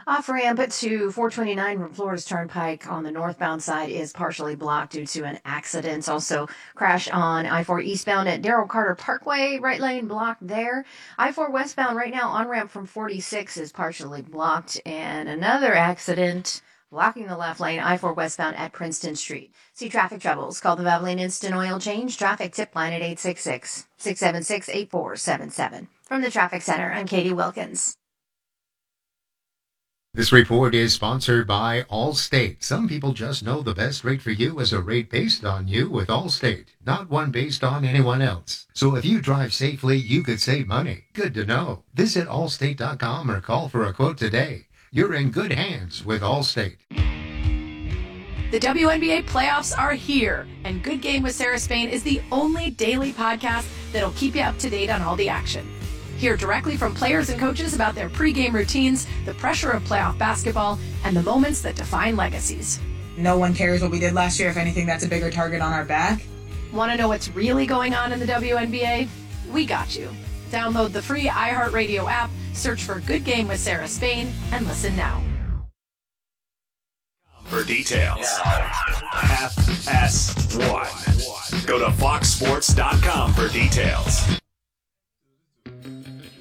Off-ramp to 429 from Florida's Turnpike on the northbound side is partially blocked due to an accident. Also, crash on I-4 eastbound at Darrell Carter Parkway, right lane blocked there. I-4 westbound right now on-ramp from 46 is partially blocked. And another accident blocking the left lane, I-4 westbound at Princeton Street. See traffic troubles? Call the Valvoline Instant Oil Change Traffic Tip Line at 866-676-8477. From the Traffic Center, I'm Katie Wilkins. This report is sponsored by Allstate. Some people just know the best rate for you is a rate based on you with Allstate, not one based on anyone else. So if you drive safely, you could save money. Good to know. Visit allstate.com or call for a quote today. You're in good hands with Allstate. The WNBA playoffs are here, and Good Game with Sarah Spain is the only daily podcast that'll keep you up to date on all the action. Hear directly from players and coaches about their pregame routines, the pressure of playoff basketball, and the moments that define legacies. No one cares what we did last year. If anything, that's a bigger target on our back. Want to know what's really going on in the WNBA? We got you. Download the free iHeartRadio app, search for Good Game with Sarah Spain, and listen now. For details, FS1. Go to foxsports.com for details.